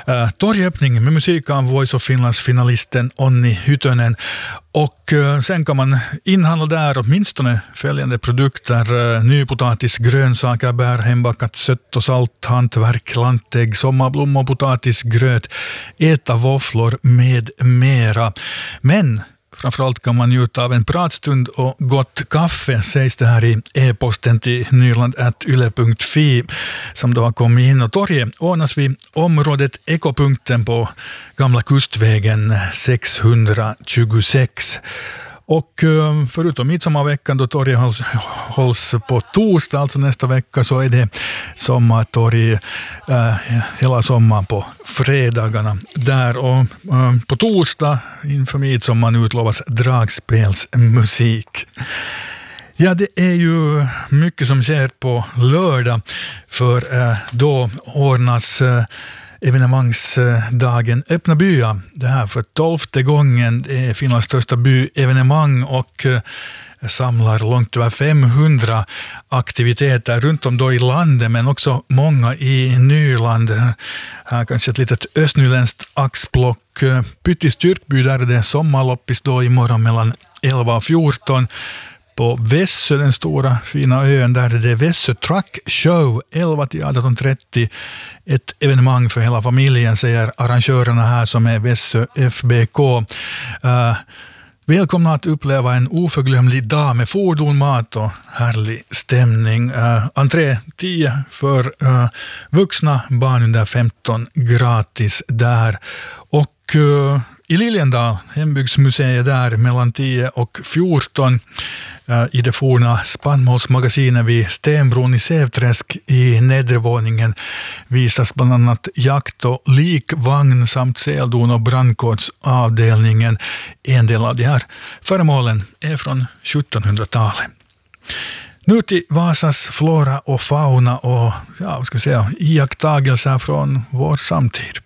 torgöppning med musik av Voice of Finlands-finalisten Onni Hytönen. Och sen kan man inhandla där åtminstone följande produkter: nypotatis, grönsaker, bär, hembakat, sött och salt, hantverk, lantägg, sommarblommor, potatis, gröt, äta våfflor med mera. Men framförallt kan man njuta av en pratstund och gott kaffe, sägs det här i e-posten till nyland@yle.fi som då har kommit in. Och torget ordnas vid området Ekopunkten på Gamla Kustvägen 626. Och förutom midsommarveckan då torget hålls på torsdag, alltså nästa vecka, så är det sommartorg hela sommaren på fredagarna där. Och på torsdag inför midsommar utlovas dragspelsmusik. Ja, det är ju mycket som sker på lördag, för då ordnas evenemangsdagen Öppna byar. Det här för 12:e gången. Det är Finlands största byevenemang och samlar långt över 500 aktiviteter runt om då i landet, men också många i Nyland. Här kanske ett litet östnyländskt axplock. Pyttis kyrkby, där är det sommarloppis då imorgon mellan 11 och 14. På Vässö, den stora fina ön, där är det Vässö Truck Show 11 till 18.30. Ett evenemang för hela familjen, säger arrangörerna här som är Vässö FBK. Välkomna att uppleva en oförglömlig dag med fordon, mat och härlig stämning. Entré 10 för vuxna, barn under 15 gratis där. Och i Liljendal, hembygdsmuseet där, mellan 10 och 14 i det forna spannmålsmagasinet vid Stenbron i Sävträsk i nedre våningen visas bland annat jakt- och likvagn samt seldon- och brandkårsavdelningen. En del av de här föremålen är från 1700-talet. Nu till Vasas flora och fauna och iakttagelser från vår samtid.